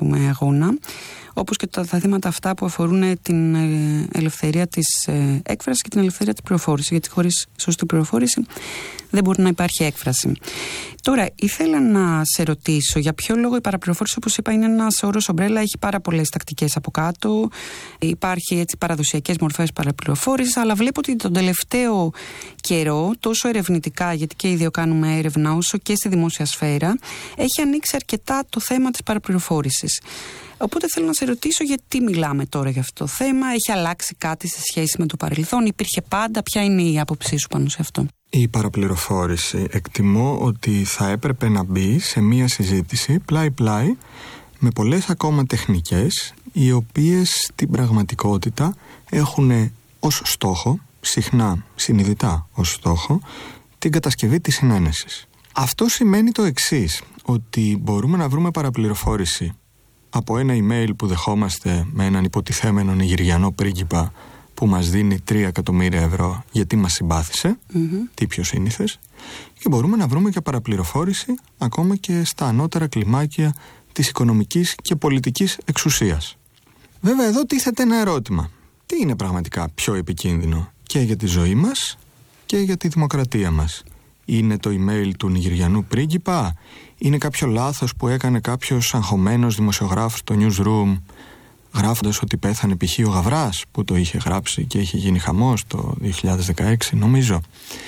αγώνα, όπως και τα θέματα αυτά που αφορούν την ελευθερία της έκφρασης και την ελευθερία της πληροφόρησης, γιατί χωρίς σωστή πληροφόρηση δεν μπορεί να υπάρχει έκφραση. Τώρα, ήθελα να σε ρωτήσω για ποιο λόγο η παραπληροφόρηση, όπως είπα, είναι ένας όρος ομπρέλα, έχει πάρα πολλές τακτικές από κάτω, υπάρχει έτσι παραδοσιακές μορφές παραπληροφόρησης, αλλά βλέπω ότι τον τελευταίο καιρό, τόσο ερευνητικά, γιατί και οι δύο κάνουμε έρευνα, όσο και στη δημόσια σφαίρα, έχει ανοίξει αρκετά το θέμα της παραπληροφόρησης. Οπότε θέλω να σε ρωτήσω γιατί μιλάμε τώρα για αυτό το θέμα, έχει αλλάξει κάτι σε σχέση με το παρελθόν, υπήρχε πάντα, ποια είναι η άποψή σου πάνω σε αυτό? Η παραπληροφόρηση εκτιμώ ότι θα έπρεπε να μπει σε μία συζήτηση πλάι-πλάι με πολλές ακόμα τεχνικές, οι οποίες στην πραγματικότητα έχουν ως στόχο, συχνά συνειδητά ως στόχο, την κατασκευή της συνένεσης. Αυτό σημαίνει το εξής, ότι μπορούμε να βρούμε παραπληροφόρηση από ένα email που δεχόμαστε με έναν υποτιθέμενο Νιγηριανό πρίγκιπα που μας δίνει 3 εκατομμύρια ευρώ γιατί μας συμπάθησε, τι πιο σύνηθες, και μπορούμε να βρούμε και παραπληροφόρηση ακόμα και στα ανώτερα κλιμάκια της οικονομικής και πολιτικής εξουσίας. Βέβαια εδώ τίθεται ένα ερώτημα. Τι είναι πραγματικά πιο επικίνδυνο και για τη ζωή μας και για τη δημοκρατία μας? Είναι το email του Νιγηριανού πρίγκιπα? Είναι κάποιο λάθος που έκανε κάποιος αγχωμένος δημοσιογράφος στο newsroom, γράφοντας ότι πέθανε π.χ. ο Γαβράς, που το είχε γράψει και είχε γίνει χαμός το 2016 νομίζω?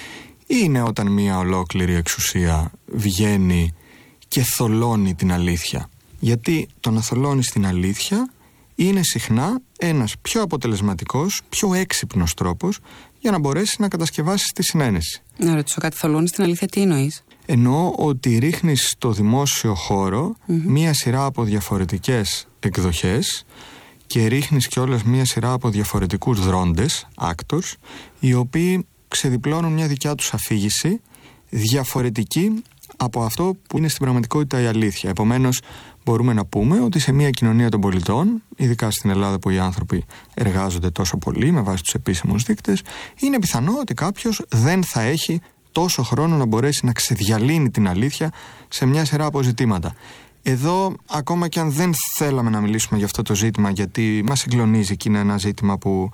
Είναι όταν μια ολόκληρη εξουσία βγαίνει και θολώνει την αλήθεια? Γιατί το να θολώνεις την αλήθεια είναι συχνά ένας πιο αποτελεσματικός, πιο έξυπνος τρόπος για να μπορέσεις να κατασκευάσεις τη συνένεση. Να ρωτήσω κάτι, θολώνεις την αλήθεια, τι εννοείς? Εννοώ ότι ρίχνεις στο δημόσιο χώρο μία σειρά από διαφορετικές εκδοχές και ρίχνεις κιόλας μία σειρά από διαφορετικούς δρόντες, actors, οι οποίοι ξεδιπλώνουν μια δικιά τους αφήγηση διαφορετική από αυτό που είναι στην πραγματικότητα η αλήθεια. Επομένως, μπορούμε να πούμε ότι σε μια κοινωνία των πολιτών, ειδικά στην Ελλάδα που οι άνθρωποι εργάζονται τόσο πολύ με βάση τους επίσημους δείκτες, είναι πιθανό ότι κάποιος δεν θα έχει τόσο χρόνο να μπορέσει να ξεδιαλύνει την αλήθεια σε μια σειρά από ζητήματα. Εδώ, ακόμα και αν δεν θέλαμε να μιλήσουμε για αυτό το ζήτημα, γιατί μας συγκλονίζει και είναι ένα ζήτημα που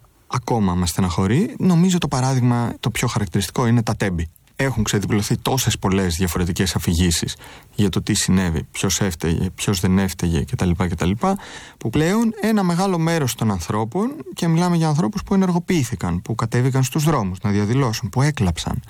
ακόμα μας στεναχωρεί, νομίζω το παράδειγμα το πιο χαρακτηριστικό είναι τα τέμπη. Έχουν ξεδιπλωθεί τόσες πολλές διαφορετικές αφηγήσεις για το τι συνέβη, ποιος έφταιγε, ποιος δεν έφταιγε κτλ. Που πλέον ένα μεγάλο μέρος των ανθρώπων, και μιλάμε για ανθρώπους που ενεργοποιήθηκαν, που κατέβηκαν στους δρόμους να διαδηλώσουν, που έκλαψαν,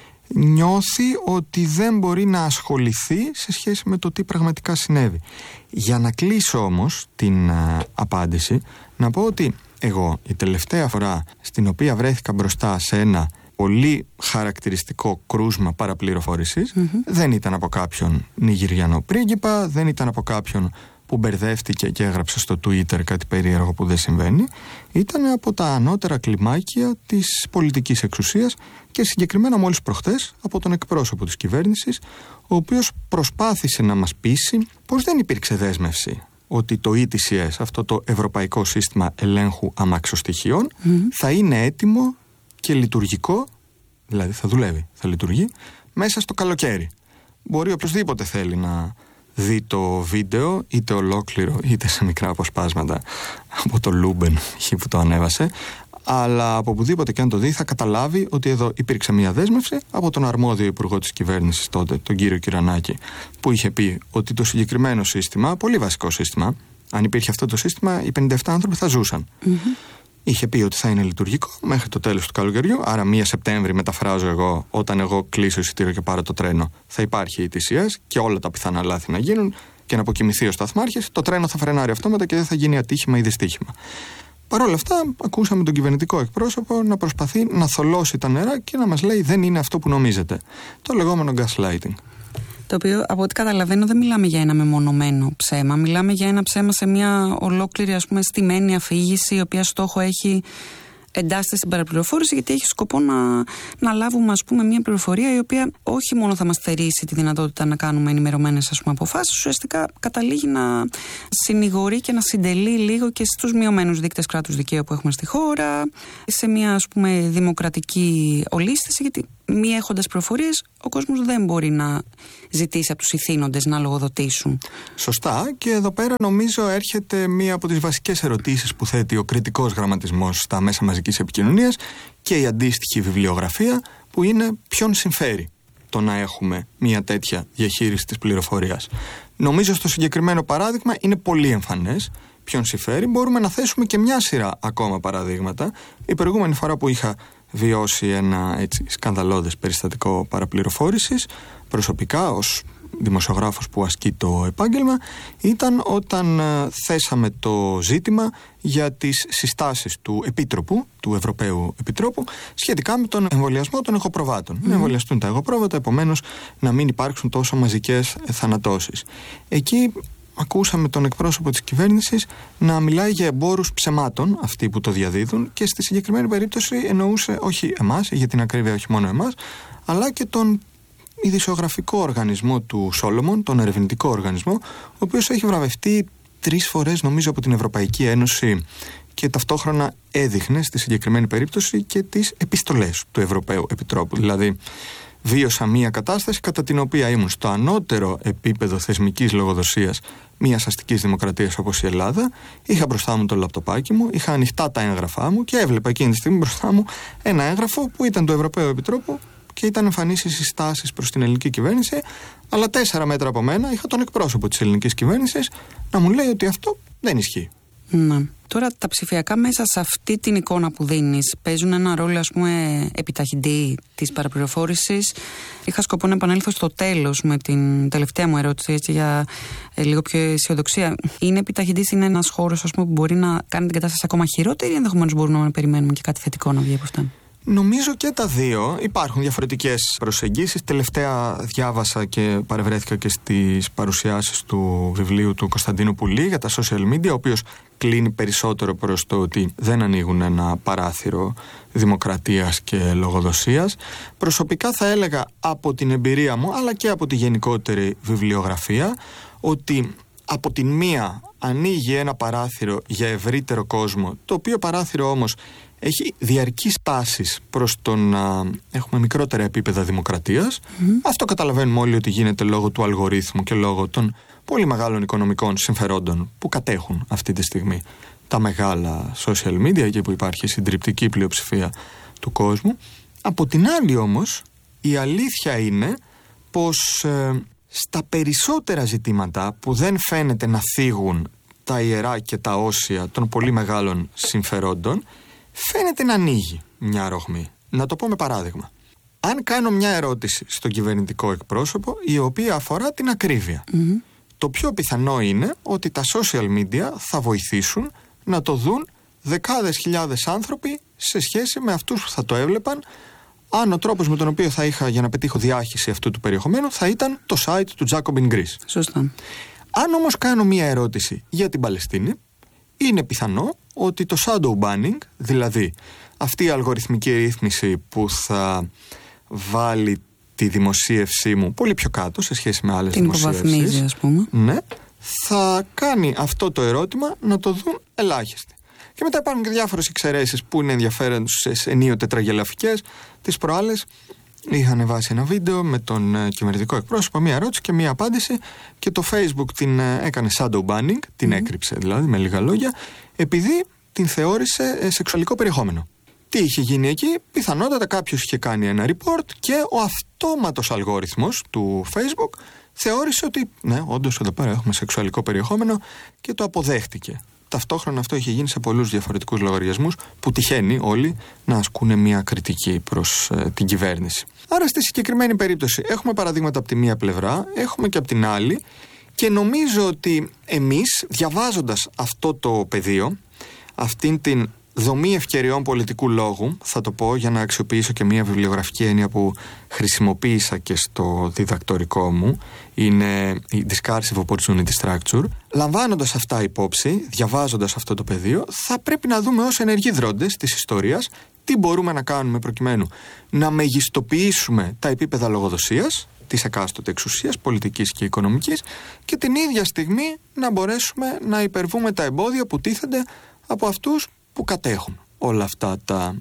νιώθει ότι δεν μπορεί να ασχοληθεί σε σχέση με το τι πραγματικά συνέβη. Για να κλείσω όμως την απάντηση, να πω ότι εγώ η τελευταία φορά στην οποία βρέθηκα μπροστά σε ένα πολύ χαρακτηριστικό κρούσμα παραπληροφόρησης δεν ήταν από κάποιον Νιγηριανό πρίγκιπα, δεν ήταν από κάποιον που μπερδεύτηκε και έγραψε στο Twitter κάτι περίεργο που δεν συμβαίνει, ήταν από τα ανώτερα κλιμάκια της πολιτικής εξουσίας και συγκεκριμένα μόλις προχτές από τον εκπρόσωπο της κυβέρνησης, ο οποίος προσπάθησε να μας πείσει πως δεν υπήρξε δέσμευση ότι το ETCS, αυτό το Ευρωπαϊκό Σύστημα Ελέγχου Αμαξοστοιχείων, θα είναι έτοιμο και λειτουργικό, δηλαδή θα δουλεύει, θα λειτουργεί, μέσα στο καλοκαίρι. Μπορεί οποιοσδήποτε θέλει να δει το βίντεο, είτε ολόκληρο είτε σε μικρά αποσπάσματα από το Λούμπεν που το ανέβασε, αλλά από οπουδήποτε και αν το δει θα καταλάβει ότι εδώ υπήρξε μια δέσμευση από τον αρμόδιο υπουργό της κυβέρνησης τότε, τον κύριο Κυρανάκη, που είχε πει ότι το συγκεκριμένο σύστημα, πολύ βασικό σύστημα, αν υπήρχε αυτό το σύστημα, οι 57 άνθρωποι θα ζούσαν. Είχε πει ότι θα είναι λειτουργικό μέχρι το τέλος του καλοκαιριού, άρα 1 Σεπτέμβρη, μεταφράζω εγώ, όταν εγώ κλείσω εισιτήριο και πάρω το τρένο, θα υπάρχει η ETCS και όλα τα πιθανά λάθη να γίνουν και να αποκοιμηθεί ο σταθμάρχης, το τρένο θα φρενάρει αυτόματα και δεν θα γίνει ατύχημα ή δυστύχημα. Παρ' όλα αυτά, ακούσαμε τον κυβερνητικό εκπρόσωπο να προσπαθεί να θολώσει τα νερά και να μας λέει δεν είναι αυτό που νομίζετε. Το λεγόμενο gaslighting. Το οποίο, από ό,τι καταλαβαίνω, δεν μιλάμε για ένα μεμονωμένο ψέμα. Μιλάμε για ένα ψέμα σε μια ολόκληρη, ας πούμε, στημένη αφήγηση, η οποία στόχο έχει εντάσσεται στην παραπληροφόρηση, γιατί έχει σκοπό να λάβουμε, ας πούμε, μια πληροφορία η οποία όχι μόνο θα μας θερήσει τη δυνατότητα να κάνουμε ενημερωμένες, ας πούμε, αποφάσεις, ουσιαστικά καταλήγει να συνηγορεί και να συντελεί λίγο και στους μειωμένους δείκτες κράτους δικαίου που έχουμε στη χώρα, σε μια, ας πούμε, δημοκρατική ολίσθηση, γιατί μη έχοντας πληροφορίες, ο κόσμος δεν μπορεί να ζητήσει από τους ηθήνοντες να λογοδοτήσουν. Σωστά, και εδώ πέρα νομίζω έρχεται μία από τις βασικές ερωτήσεις που θέτει ο κριτικός γραμματισμός στα μέσα μαζικής επικοινωνίας και η αντίστοιχη βιβλιογραφία, που είναι ποιον συμφέρει το να έχουμε μία τέτοια διαχείριση της πληροφορίας. Νομίζω στο συγκεκριμένο παράδειγμα είναι πολύ εμφανές ποιον συμφέρει. Μπορούμε να θέσουμε και μια σειρά ακόμα παραδείγματα. Η προηγούμενη φορά που είχα βιώσει ένα έτσι σκανδαλώδες περιστατικό παραπληροφόρησης προσωπικά ως δημοσιογράφος που ασκεί το επάγγελμα, ήταν όταν θέσαμε το ζήτημα για τις συστάσεις του Επίτροπου, του Ευρωπαίου Επιτρόπου, σχετικά με τον εμβολιασμό των εχοπροβάτων. Να εμβολιαστούν τα εχοπρόβατα, επομένως να μην υπάρξουν τόσο μαζικές θανατώσεις. Εκεί ακούσαμε τον εκπρόσωπο της κυβέρνησης να μιλάει για εμπόρους ψεμάτων, αυτοί που το διαδίδουν, και στη συγκεκριμένη περίπτωση εννοούσε όχι εμάς, για την ακρίβεια όχι μόνο εμάς, αλλά και τον ειδησιογραφικό οργανισμό του Σόλομον, τον ερευνητικό οργανισμό, ο οποίος έχει βραβευτεί 3 φορές νομίζω από την Ευρωπαϊκή Ένωση και ταυτόχρονα έδειχνε στη συγκεκριμένη περίπτωση και τις επιστολές του Ευρωπαίου Επιτρόπου. Δηλαδή, βίωσα μια κατάσταση κατά την οποία ήμουν στο ανώτερο επίπεδο θεσμικής λογοδοσίας μιας αστικής δημοκρατίας όπως η Ελλάδα. Είχα μπροστά μου το λαπτοπάκι μου, είχα ανοιχτά τα έγγραφά μου και έβλεπα εκείνη τη στιγμή μπροστά μου ένα έγγραφο που ήταν του Ευρωπαίου Επιτρόπου και ήταν εμφανείς οι συστάσεις προς την ελληνική κυβέρνηση, αλλά 4 μέτρα από μένα είχα τον εκπρόσωπο της ελληνικής κυβέρνησης να μου λέει ότι αυτό δεν ισχύει. Ναι. Τώρα τα ψηφιακά μέσα σε αυτή την εικόνα που δίνεις παίζουν ένα ρόλο, ας πούμε, επιταχυντή της παραπληροφόρησης. Είχα σκοπό να επανέλθω στο τέλος με την τελευταία μου ερώτηση, έτσι, για λίγο πιο αισιοδοξία. Είναι επιταχυντής, είναι ένας χώρος, ας πούμε, που μπορεί να κάνει την κατάσταση ακόμα χειρότερη, ή ενδεχομένως μπορούμε να περιμένουμε και κάτι θετικό να βγει από αυτά? Νομίζω και τα δύο. Υπάρχουν διαφορετικές προσεγγίσεις. Τελευταία διάβασα και παρευρέθηκα και στις παρουσιάσεις του βιβλίου του Κωνσταντίνου Πουλή για τα social media, ο οποίος κλείνει περισσότερο προς το ότι δεν ανοίγουν ένα παράθυρο δημοκρατίας και λογοδοσίας. Προσωπικά θα έλεγα από την εμπειρία μου, αλλά και από τη γενικότερη βιβλιογραφία, ότι από την μία ανοίγει ένα παράθυρο για ευρύτερο κόσμο, το οποίο παράθυρο όμως έχει διαρκείς τάσεις προς το να έχουμε μικρότερα επίπεδα δημοκρατίας. Αυτό καταλαβαίνουμε όλοι ότι γίνεται λόγω του αλγορίθμου και λόγω των πολύ μεγάλων οικονομικών συμφερόντων που κατέχουν αυτή τη στιγμή τα μεγάλα social media, εκεί που υπάρχει συντριπτική πλειοψηφία του κόσμου. Από την άλλη όμως, η αλήθεια είναι πως στα περισσότερα ζητήματα που δεν φαίνεται να θίγουν τα ιερά και τα όσια των πολύ μεγάλων συμφερόντων, φαίνεται να ανοίγει μια ρογμή. Να το πω με παράδειγμα. Αν κάνω μια ερώτηση στον κυβερνητικό εκπρόσωπο η οποία αφορά την ακρίβεια, το πιο πιθανό είναι ότι τα social media θα βοηθήσουν να το δουν δεκάδες χιλιάδες άνθρωποι σε σχέση με αυτούς που θα το έβλεπαν αν ο τρόπος με τον οποίο θα είχα για να πετύχω διάχυση αυτού του περιεχομένου θα ήταν το site του Jacobin Greece. Σωστά. Αν όμως κάνω μια ερώτηση για την Παλαιστίνη, είναι πιθανό ότι το shadow banning, δηλαδή αυτή η αλγοριθμική ρύθμιση που θα βάλει τη δημοσίευσή μου πολύ πιο κάτω σε σχέση με άλλες δημοσίευσεις, την υποβαθμίζει, ας πούμε, ναι, θα κάνει αυτό το ερώτημα να το δουν ελάχιστοι. Και μετά υπάρχουν και διάφορες εξαιρέσεις που είναι ενδιαφέρουσες, ενίοτε τραγελαφικές. Τις προάλλες είχα ανεβάσει ένα βίντεο με τον κυβερνητικό εκπρόσωπο, μία ερώτηση και μία απάντηση, και το Facebook την έκανε shadow banning, την έκρυψε δηλαδή με λίγα λόγια, επειδή την θεώρησε σεξουαλικό περιεχόμενο. Τι είχε γίνει εκεί? Πιθανότατα κάποιος είχε κάνει ένα report και ο αυτόματος αλγόριθμος του Facebook θεώρησε ότι ναι, όντως εδώ πέρα έχουμε σεξουαλικό περιεχόμενο και το αποδέχτηκε. Ταυτόχρονα αυτό είχε γίνει σε πολλούς διαφορετικούς λογαριασμούς που τυχαίνει όλοι να ασκούν μια κριτική προς την κυβέρνηση. Άρα στη συγκεκριμένη περίπτωση έχουμε παραδείγματα από τη μία πλευρά, έχουμε και από την άλλη, και νομίζω ότι εμείς, διαβάζοντας αυτό το πεδίο, αυτήν την δομή ευκαιριών πολιτικού λόγου, θα το πω για να αξιοποιήσω και μια βιβλιογραφική έννοια που χρησιμοποίησα και στο διδακτορικό μου, είναι η Discursive Opportunity Structure. Λαμβάνοντας αυτά υπόψη, διαβάζοντας αυτό το πεδίο, θα πρέπει να δούμε ως ενεργοί δρόντες της ιστορίας τι μπορούμε να κάνουμε προκειμένου να μεγιστοποιήσουμε τα επίπεδα λογοδοσίας της εκάστοτε εξουσίας, πολιτικής και οικονομικής, και την ίδια στιγμή να μπορέσουμε να υπερβούμε τα εμπόδια που τίθενται από αυτούς που κατέχουν όλα αυτά τα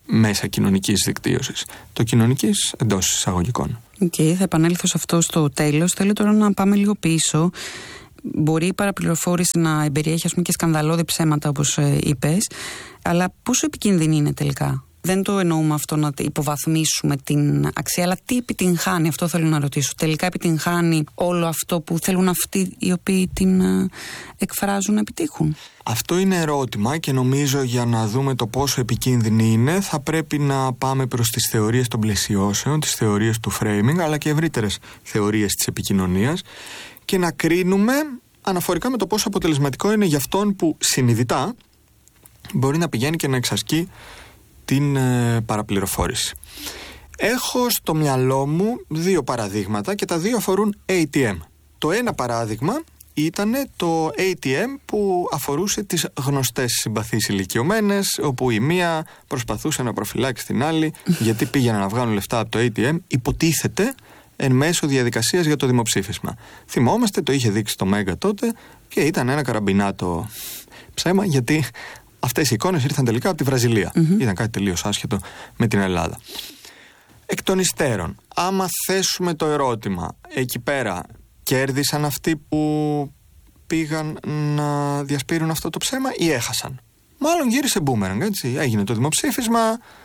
μέσα κοινωνικής δικτύωσης. Το κοινωνικής εντός εισαγωγικών. Θα επανέλθω σε αυτό στο τέλος. Θέλω τώρα να πάμε λίγο πίσω. Μπορεί η παραπληροφόρηση να εμπεριέχει και σκανδαλώδη ψέματα, όπως είπες, αλλά πόσο επικίνδυνη είναι τελικά? Δεν το εννοούμε αυτό να υποβαθμίσουμε την αξία, αλλά τι επιτυγχάνει, αυτό θέλω να ρωτήσω. Τελικά επιτυγχάνει όλο αυτό που θέλουν αυτοί οι οποίοι την εκφράζουν να επιτύχουν? Αυτό είναι ερώτημα και νομίζω για να δούμε το πόσο επικίνδυνη είναι θα πρέπει να πάμε προς τις θεωρίες των πλαισιώσεων, τις θεωρίες του framing, αλλά και ευρύτερες θεωρίες της επικοινωνίας και να κρίνουμε αναφορικά με το πόσο αποτελεσματικό είναι για αυτόν που συνειδητά μπορεί να πηγαίνει και να εξασκεί την παραπληροφόρηση. Έχω στο μυαλό μου 2 παραδείγματα και τα 2 αφορούν ATM. Το ένα παράδειγμα ήταν το ATM που αφορούσε τις γνωστές συμπαθείς ηλικιωμένες, όπου η μία προσπαθούσε να προφυλάξει την άλλη γιατί πήγαιναν να βγάλουν λεφτά από το ATM, υποτίθεται εν μέσω διαδικασίας για το δημοψήφισμα. Θυμόμαστε, το είχε δείξει το Μέγκα τότε και ήταν ένα καραμπινάτο ψέμα, γιατί αυτές οι εικόνες ήρθαν τελικά από τη Βραζιλία. Ήταν κάτι τελείως άσχετο με την Ελλάδα. Εκ των υστέρων, άμα θέσουμε το ερώτημα, εκεί πέρα κέρδισαν αυτοί που πήγαν να διασπείρουν αυτό το ψέμα ή έχασαν? Μάλλον γύρισε μπούμεραγκ, έτσι. Έγινε το δημοψήφισμα,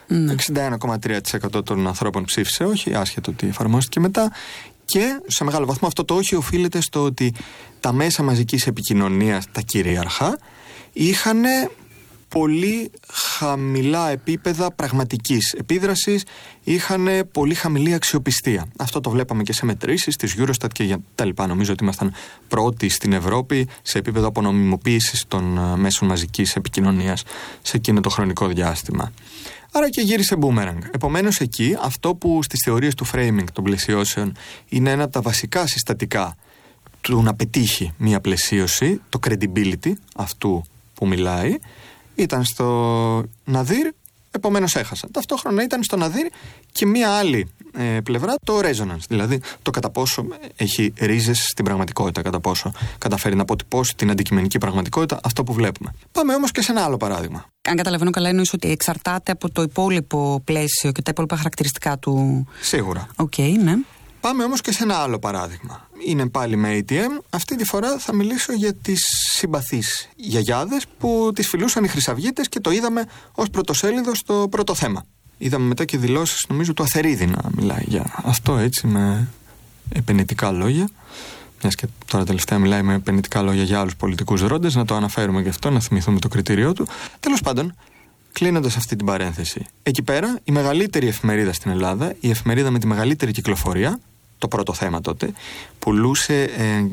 61,3% των ανθρώπων ψήφισε όχι, άσχετο ότι εφαρμόστηκε μετά. Και σε μεγάλο βαθμό αυτό το όχι οφείλεται στο ότι τα μέσα μαζικής επικοινωνίας, τα κυρίαρχα, είχαν πολύ χαμηλά επίπεδα πραγματικής επίδρασης, είχαν πολύ χαμηλή αξιοπιστία. Αυτό το βλέπαμε και σε μετρήσεις της Eurostat και τα λοιπά. Νομίζω ότι ήμασταν πρώτοι στην Ευρώπη σε επίπεδο απονομιμοποίησης των μέσων μαζικής επικοινωνίας σε εκείνο το χρονικό διάστημα. Άρα και γύρισε μπούμεραγκ. Επομένως εκεί αυτό που στις θεωρίες του framing των πλαισιώσεων είναι ένα από τα βασικά συστατικά του να πετύχει μια πλαισίωση, το credibility αυτού που μιλάει, ήταν στο Ναδύρ, επομένως έχασαν. Ταυτόχρονα ήταν στο Ναδύρ και μία άλλη πλευρά, το resonance, δηλαδή το κατά πόσο έχει ρίζες στην πραγματικότητα, κατά πόσο καταφέρει να αποτυπώσει την αντικειμενική πραγματικότητα, αυτό που βλέπουμε. Πάμε όμως και σε ένα άλλο παράδειγμα. Αν καταλαβαίνω καλά, εννοείς ότι εξαρτάται από το υπόλοιπο πλαίσιο και τα υπόλοιπα χαρακτηριστικά του. Σίγουρα. Ναι. Πάμε όμως και σε ένα άλλο παράδειγμα. Είναι πάλι με ATM. Αυτή τη φορά θα μιλήσω για τις συμπαθείς γιαγιάδες που τις φιλούσαν οι χρυσαυγίτες και το είδαμε ως πρωτοσέλιδο στο πρώτο θέμα. Είδαμε μετά και δηλώσεις, νομίζω, του Αθερίδη να μιλάει για αυτό, έτσι, με επενετικά λόγια. Μιας και τώρα τελευταία μιλάει με επενετικά λόγια για άλλους πολιτικούς δρόντες, να το αναφέρουμε και αυτό, να θυμηθούμε το κριτήριό του. Τέλος πάντων, κλείνοντας αυτή την παρένθεση, εκεί πέρα η μεγαλύτερη εφημερίδα στην Ελλάδα, η εφημερίδα με τη μεγαλύτερη κυκλοφορία, το πρώτο θέμα τότε, πουλούσε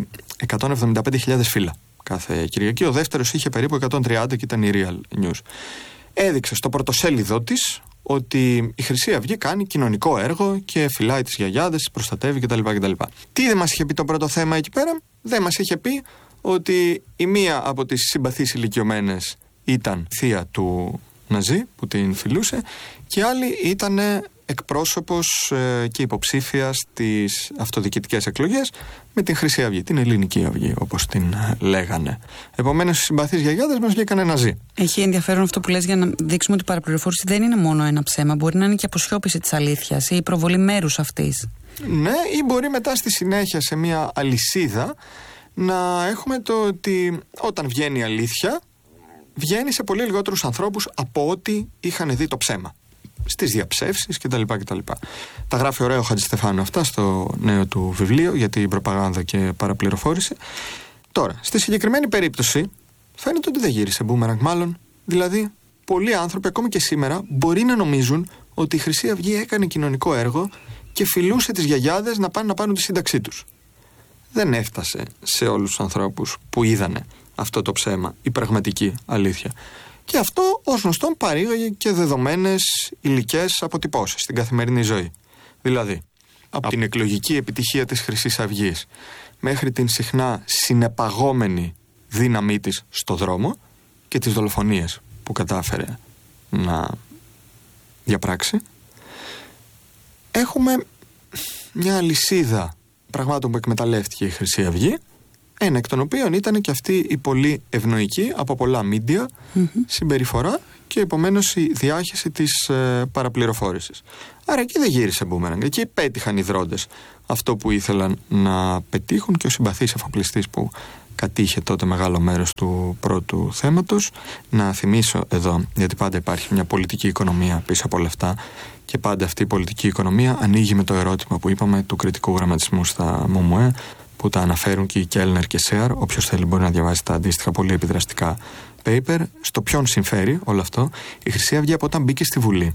175.000 φύλλα κάθε Κυριακή. Ο δεύτερος είχε περίπου 130 και ήταν η Real News. Έδειξε στο πρωτοσέλιδό της ότι η Χρυσή Αυγή κάνει κοινωνικό έργο και φυλάει τις γιαγιάδες, τις προστατεύει κτλ. Τι δεν μας είχε πει το πρώτο θέμα εκεί πέρα? Δεν μας είχε πει ότι η μία από τις συμπαθείς ηλικιωμένες ήταν θεία του Ναζί που την φιλούσε και άλλη ήταν εκπρόσωπος και υποψήφια στις αυτοδιοικητικές εκλογές με την Χρυσή Αυγή, την Ελληνική Αυγή όπως την λέγανε. Επομένως οι συμπαθείς γιαγιάδες μας βγήκανε Ναζί. Έχει ενδιαφέρον αυτό που λες για να δείξουμε ότι η παραπληροφόρηση δεν είναι μόνο ένα ψέμα, μπορεί να είναι και αποσιώπηση της αλήθειας ή η προβολή μέρους αυτής. Ναι, ή μπορεί μετά στη συνέχεια σε μια αλυσίδα να έχουμε το ότι όταν βγαίνει η αλήθεια βγαίνει σε πολύ λιγότερους ανθρώπους από ό,τι είχαν δει το ψέμα στις διαψεύσεις κτλ. Τα γράφει ωραίο ο Χατζηστεφάνου αυτά στο νέο του βιβλίο για την προπαγάνδα και παραπληροφόρηση. Τώρα, στη συγκεκριμένη περίπτωση φαίνεται ότι δεν γύρισε μπούμεραγκ μάλλον. Δηλαδή, πολλοί άνθρωποι ακόμη και σήμερα μπορεί να νομίζουν ότι η Χρυσή Αυγή έκανε κοινωνικό έργο και φιλούσε τις γιαγιάδες να πάνε να πάρουν τη σύνταξή τους. Δεν έφτασε σε όλους τους ανθρώπους που είδανε αυτό το ψέμα, η πραγματική αλήθεια. Και αυτό ως γνωστόν παρήγαγε και δεδομένες υλικές αποτυπώσεις στην καθημερινή ζωή. Δηλαδή, από την εκλογική επιτυχία της Χρυσής Αυγής μέχρι την συχνά συνεπαγόμενη δύναμή της στο δρόμο και τις δολοφονίες που κατάφερε να διαπράξει, έχουμε μια αλυσίδα πραγμάτων που εκμεταλλεύτηκε η Χρυσή Αυγή, ένα εκ των οποίων ήταν και αυτή η πολύ ευνοϊκή από πολλά μίντια συμπεριφορά και επομένως η διάχυση της παραπληροφόρησης. Άρα εκεί δεν γύρισε μπούμεραγκ. Εκεί πέτυχαν οι δρόντες αυτό που ήθελαν να πετύχουν και ο συμπαθής εφοπλιστής που κατήχε τότε μεγάλο μέρος του πρώτου θέματος. Να θυμίσω εδώ, γιατί πάντα υπάρχει μια πολιτική οικονομία πίσω από όλα αυτά και πάντα αυτή η πολιτική οικονομία ανοίγει με το ερώτημα που είπαμε του κριτικού γραμματισμού στα ΜΟΜΟΕ, που τα αναφέρουν και οι Κέλνερ και Σέαρ. Όποιος θέλει μπορεί να διαβάσει τα αντίστοιχα πολύ επιδραστικά paper. Στο ποιον συμφέρει όλο αυτό? Η Χρυσή Αυγή από όταν μπήκε στη Βουλή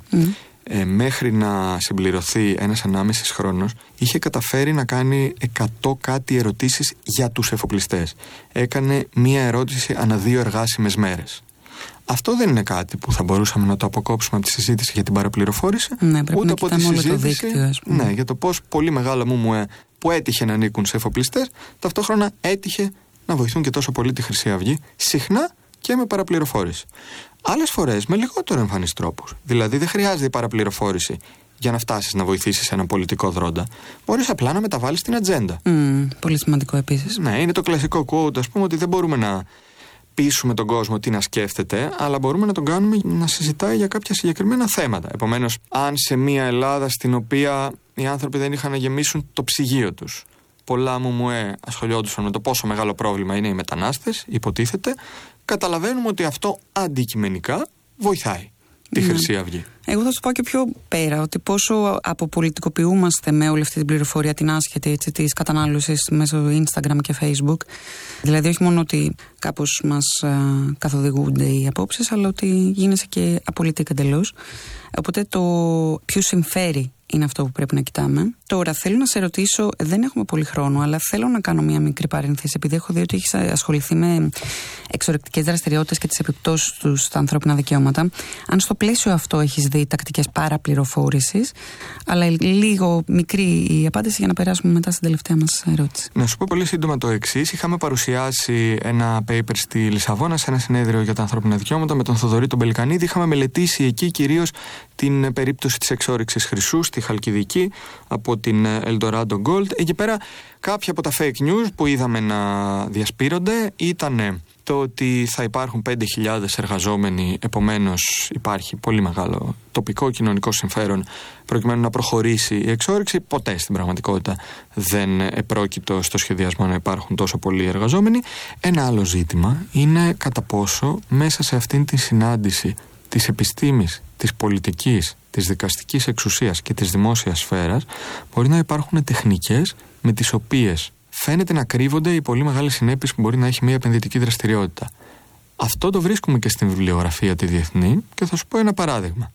μέχρι να συμπληρωθεί 1,5 χρόνος είχε καταφέρει να κάνει 100 κάτι ερωτήσεις για τους εφοπλιστές. Έκανε μία ερώτηση ανά 2 εργάσιμες μέρες. Αυτό δεν είναι κάτι που θα μπορούσαμε να το αποκόψουμε από τη συζήτηση για την παραπληροφόρηση, ούτε από τη συζήτηση για το πώς πολύ μεγάλα ΜΟΜΟΕ που έτυχε να ανήκουν σε εφοπλιστές ταυτόχρονα έτυχε να βοηθούν και τόσο πολύ τη Χρυσή Αυγή, συχνά και με παραπληροφόρηση. Άλλες φορές με λιγότερο εμφανείς τρόπους. Δηλαδή δεν χρειάζεται η παραπληροφόρηση για να φτάσεις να βοηθήσεις έναν πολιτικό δρόντα. Μπορείς απλά να μεταβάλεις την ατζέντα. Πολύ σημαντικό επίσης. Ναι, είναι το κλασικό quote, ας πούμε, ότι δεν μπορούμε να πείσουμε τον κόσμο τι να σκέφτεται, αλλά μπορούμε να τον κάνουμε να συζητάει για κάποια συγκεκριμένα θέματα. Επομένως, αν σε μια Ελλάδα στην οποία οι άνθρωποι δεν είχαν να γεμίσουν το ψυγείο τους, πολλά ΜΟΜΟΕ ασχολιόντουσαν με το πόσο μεγάλο πρόβλημα είναι οι μετανάστες, υποτίθεται, καταλαβαίνουμε ότι αυτό αντικειμενικά βοηθάει τη Χρυσή Αυγή. Εγώ θα σου πω και πιο πέρα, ότι πόσο αποπολιτικοποιούμαστε με όλη αυτή την πληροφορία, την άσχετη της κατανάλωσης μέσω Instagram και Facebook. Δηλαδή, όχι μόνο ότι κάπως μας καθοδηγούνται οι απόψεις, αλλά ότι γίνεσαι και απολυτικ εντελώς. Οπότε το ποιος συμφέρει είναι αυτό που πρέπει να κοιτάμε. Τώρα θέλω να σε ρωτήσω, δεν έχουμε πολύ χρόνο, αλλά θέλω να κάνω μια μικρή παρένθεση, επειδή έχω δει ότι έχεις ασχοληθεί με εξορρεκτικές δραστηριότητες και τις επιπτώσεις τους στα ανθρώπινα δικαιώματα. Αν στο πλαίσιο αυτό έχεις δει τακτικές παραπληροφόρησης, αλλά λίγο μικρή η απάντηση για να περάσουμε μετά στην τελευταία μας ερώτηση. Να σου πω πολύ σύντομα το εξής. Είχαμε παρουσιάσει ένα paper στη Λισαβόνα σε ένα συνέδριο για τα ανθρώπινα δικαιώματα με τον Θοδωρή τον Πελικανίδη. Είχαμε μελετήσει εκεί κυρίως την περίπτωση της εξόρυξης χρυσού στη Χαλκιδική από την Eldorado Gold. Εκεί πέρα κάποια από τα fake news που είδαμε να διασπείρονται ήταν το ότι θα υπάρχουν 5.000 εργαζόμενοι, επομένως υπάρχει πολύ μεγάλο τοπικό κοινωνικό συμφέρον προκειμένου να προχωρήσει η εξόρυξη. Ποτέ στην πραγματικότητα δεν επρόκειτο στο σχεδιασμό να υπάρχουν τόσο πολλοί εργαζόμενοι. Ένα άλλο ζήτημα είναι κατά πόσο μέσα σε αυτήν τη συνάντηση της επιστήμης, της πολιτικής, της δικαστικής εξουσίας και της δημόσιας σφαίρας μπορεί να υπάρχουν τεχνικές με τις οποίες φαίνεται να κρύβονται οι πολύ μεγάλες συνέπειες που μπορεί να έχει μια επενδυτική δραστηριότητα. Αυτό το βρίσκουμε και στην βιβλιογραφία τη διεθνή και θα σου πω ένα παράδειγμα.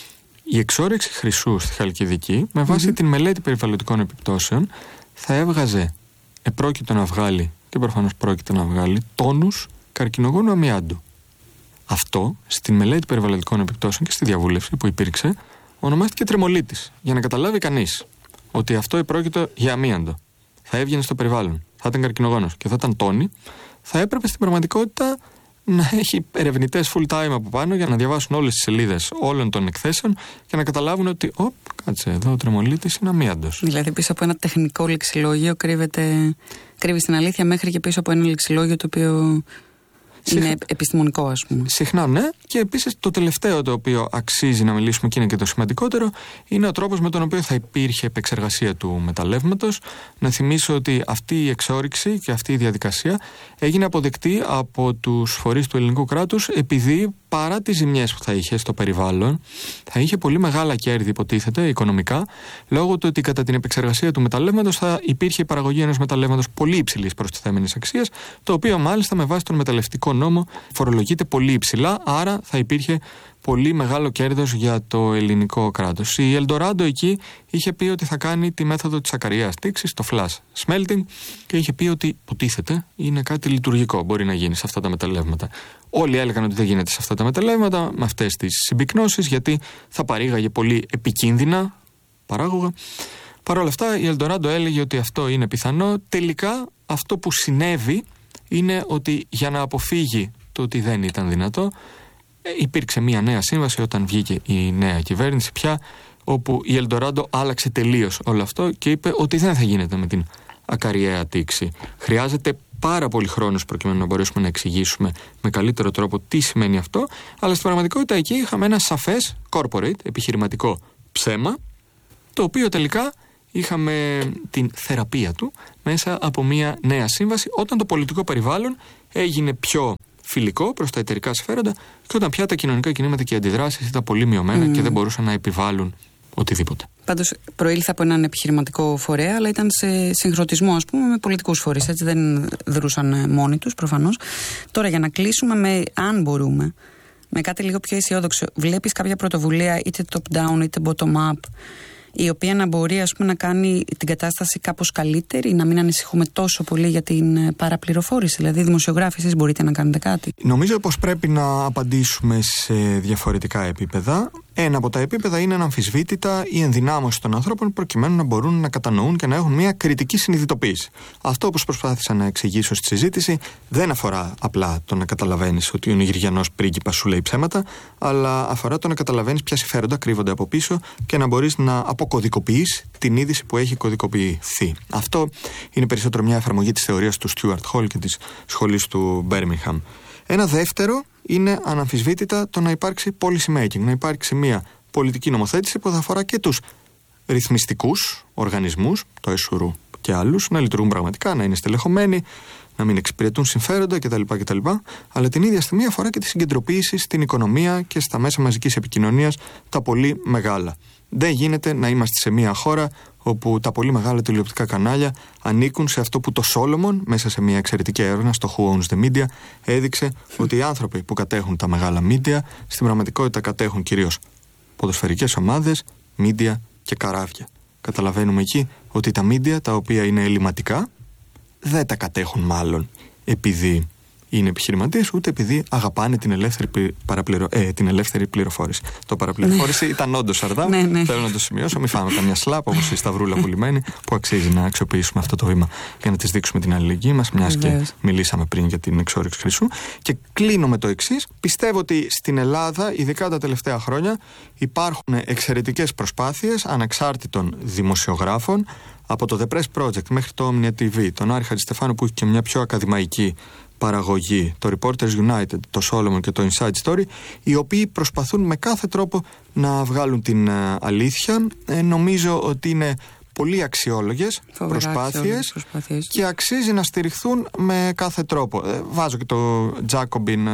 Η εξόρυξη χρυσού στη Χαλκιδική, με βάση την μελέτη περιβαλλοντικών επιπτώσεων, θα έβγαζε, επρόκειτο να βγάλει, και προφανώς πρόκειται να βγάλει, τόνους καρκινογόνου αμοιάντου. Αυτό, στην μελέτη περιβαλλοντικών επιπτώσεων και στη διαβούλευση που υπήρξε, ονομάστηκε τρεμολίτης. Για να καταλάβει κανείς ότι αυτό επρόκειτο για αμίαντο, θα έβγαινε στο περιβάλλον, θα ήταν καρκινογόνος και θα ήταν τόνι, θα έπρεπε στην πραγματικότητα να έχει ερευνητές full time από πάνω για να διαβάσουν όλες τις σελίδες όλων των εκθέσεων και να καταλάβουν ότι, κάτσε εδώ, ο τρεμολίτης είναι αμίαντος. Δηλαδή πίσω από ένα τεχνικό λεξιλόγιο κρύβει την αλήθεια, μέχρι και πίσω από ένα λεξιλόγιο το οποίο είναι επιστημονικό, ας πούμε. Συχνά, ναι. Και επίσης το τελευταίο το οποίο αξίζει να μιλήσουμε και είναι και το σημαντικότερο είναι ο τρόπος με τον οποίο θα υπήρχε επεξεργασία του μεταλλεύματος. Να θυμίσω ότι αυτή η εξόρυξη και αυτή η διαδικασία έγινε αποδεκτή από τους φορείς του ελληνικού κράτους επειδή παρά τις ζημιές που θα είχε στο περιβάλλον, θα είχε πολύ μεγάλα κέρδη, υποτίθεται, οικονομικά, λόγω του ότι κατά την επεξεργασία του μεταλλεύματος θα υπήρχε η παραγωγή ενός μεταλλεύματος πολύ υψηλής προστιθέμενης αξίας, το οποίο μάλιστα με βάση τον μεταλλευτικό νόμο φορολογείται πολύ υψηλά, άρα θα υπήρχε πολύ μεγάλο κέρδος για το ελληνικό κράτος. Η Eldorado εκεί είχε πει ότι θα κάνει τη μέθοδο της ακαριαίας τήξης, το flash smelting, και είχε πει ότι υποτίθεται είναι κάτι λειτουργικό, μπορεί να γίνει σε αυτά τα μεταλλεύματα. Όλοι έλεγαν ότι δεν γίνεται σε αυτά τα μεταλλεύματα με αυτές τις συμπυκνώσεις, γιατί θα παρήγαγε πολύ επικίνδυνα παράγωγα. Παρ' όλα αυτά η Eldorado έλεγε ότι αυτό είναι πιθανό. Τελικά αυτό που συνέβη είναι ότι για να αποφύγει το ότι δεν ήταν δυνατό, υπήρξε μια νέα σύμβαση όταν βγήκε η νέα κυβέρνηση πια, όπου η Eldorado άλλαξε τελείως όλο αυτό και είπε ότι δεν θα γίνεται με την ακαριαία τήξη. Χρειάζεται πάρα πολύ χρόνος προκειμένου να μπορέσουμε να εξηγήσουμε με καλύτερο τρόπο τι σημαίνει αυτό, αλλά στην πραγματικότητα εκεί είχαμε ένα σαφές corporate, επιχειρηματικό ψέμα, το οποίο τελικά είχαμε την θεραπεία του μέσα από μια νέα σύμβαση, όταν το πολιτικό περιβάλλον έγινε πιο φιλικό προς τα εταιρικά συμφέροντα και όταν πια τα κοινωνικά κινήματα και οι αντιδράσεις ήταν πολύ μειωμένα και δεν μπορούσαν να επιβάλλουν οτιδήποτε. Πάντως προήλθε από έναν επιχειρηματικό φορέα, αλλά ήταν σε συγχρονισμό, ας πούμε, με πολιτικούς φορείς. Έτσι δεν δρούσαν μόνοι τους, προφανώς. Τώρα, για να κλείσουμε αν μπορούμε, με κάτι λίγο πιο αισιόδοξο, βλέπεις κάποια πρωτοβουλία είτε top-down είτε bottom-up, η οποία να μπορεί, ας πούμε, να κάνει την κατάσταση κάπως καλύτερη, να μην ανησυχούμε τόσο πολύ για την παραπληροφόρηση? Δηλαδή, δημοσιογράφοι, εσείς μπορείτε να κάνετε κάτι? Νομίζω πως πρέπει να απαντήσουμε σε διαφορετικά επίπεδα. Ένα από τα επίπεδα είναι αναμφισβήτητα η ενδυνάμωση των ανθρώπων προκειμένου να μπορούν να κατανοούν και να έχουν μια κριτική συνειδητοποίηση. Αυτό, όπως προσπάθησα να εξηγήσω στη συζήτηση, δεν αφορά απλά το να καταλαβαίνεις ότι ο Νιγηριανός πρίγκιπας σου λέει ψέματα, αλλά αφορά το να καταλαβαίνεις ποια συμφέροντα κρύβονται από πίσω και να μπορείς να αποκωδικοποιείς την είδηση που έχει κωδικοποιηθεί. Αυτό είναι περισσότερο μια εφαρμογή της θεωρίας του Stuart Hall και της σχολής του Birmingham. Ένα δεύτερο είναι αναμφισβήτητα το να υπάρξει policy making, να υπάρξει μια πολιτική νομοθέτηση που θα αφορά και τους ρυθμιστικούς οργανισμούς, το ΕΣΟΥΡΟΥ και άλλους, να λειτουργούν πραγματικά, να είναι στελεχωμένοι, να μην εξυπηρετούν συμφέροντα κτλ. Αλλά την ίδια στιγμή αφορά και τη συγκεντρωποίηση στην οικονομία και στα μέσα μαζικής επικοινωνίας, τα πολύ μεγάλα. Δεν γίνεται να είμαστε σε μια χώρα όπου τα πολύ μεγάλα τηλεοπτικά κανάλια ανήκουν σε αυτό που το Solomon, μέσα σε μια εξαιρετική έρευνα στο Who Owns the Media, έδειξε ότι οι άνθρωποι που κατέχουν τα μεγάλα media στην πραγματικότητα κατέχουν κυρίως ποδοσφαιρικές ομάδες, media και καράβια. Καταλαβαίνουμε εκεί ότι τα media, τα οποία είναι ελληματικά, δεν τα κατέχουν μάλλον επειδή είναι επιχειρηματίες, ούτε επειδή αγαπάνε την ελεύθερη πληροφόρηση. Το παραπληροφόρηση ήταν όντως σαρδάμ. Θέλω να το σημειώσω. Μην φάμε καμιά σλάπ όπως η Σταυρούλα πουλημένη, που αξίζει να αξιοποιήσουμε αυτό το βήμα για να της δείξουμε την αλληλεγγύη μας, μιας και μιλήσαμε πριν για την εξόρυξη χρυσού. Και κλείνω με το εξής. Πιστεύω ότι στην Ελλάδα, ειδικά τα τελευταία χρόνια, υπάρχουν εξαιρετικές προσπάθειες ανεξάρτητων δημοσιογράφων, από το The Press Project μέχρι το Omnia TV, τον Άρη Χατζηστεφάνου που έχει και μια πιο ακαδημαϊκή παραγωγή, το Reporters United, το Solomon και το Inside Story, οι οποίοι προσπαθούν με κάθε τρόπο να βγάλουν την αλήθεια. Νομίζω ότι είναι πολύ αξιόλογες προσπάθειες και αξίζει να στηριχθούν με κάθε τρόπο. Βάζω και το Jacobin,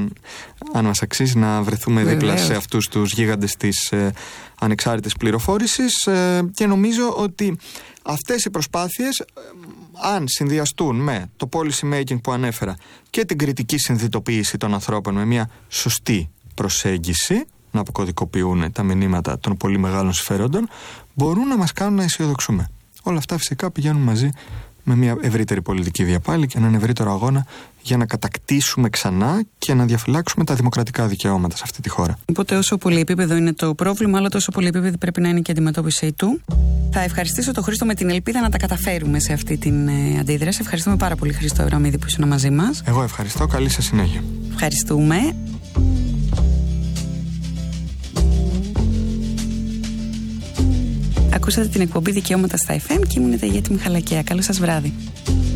αν μας αξίζει να βρεθούμε δίπλα σε αυτούς τους γίγαντες της ανεξάρτητης πληροφόρησης, και νομίζω ότι αυτές οι προσπάθειες, αν συνδυαστούν με το policy making που ανέφερα και την κριτική συνειδητοποίηση των ανθρώπων με μια σωστή προσέγγιση, να αποκωδικοποιούν τα μηνύματα των πολύ μεγάλων συμφερόντων, μπορούν να μας κάνουν να αισιοδοξούμε. Όλα αυτά φυσικά πηγαίνουν μαζί με μια ευρύτερη πολιτική διαπάλη και έναν ευρύτερο αγώνα για να κατακτήσουμε ξανά και να διαφυλάξουμε τα δημοκρατικά δικαιώματα σε αυτή τη χώρα. Οπότε, όσο πολυεπίπεδο είναι το πρόβλημα, αλλά τόσο πολυεπίπεδη πρέπει να είναι και η αντιμετώπιση του. Θα ευχαριστήσω τον Χρήστο με την ελπίδα να τα καταφέρουμε σε αυτή την αντίδραση. Ευχαριστούμε πάρα πολύ, Χρήστο Αβραμίδη, που ήσουν μαζί μας. Εγώ ευχαριστώ. Καλή σας συνέχεια. Ευχαριστούμε. Ακούσατε την εκπομπή Δικαιώματα στα FM και ήμουν η Ταγιάτη Μιχαλακέα. Καλό σας βράδυ.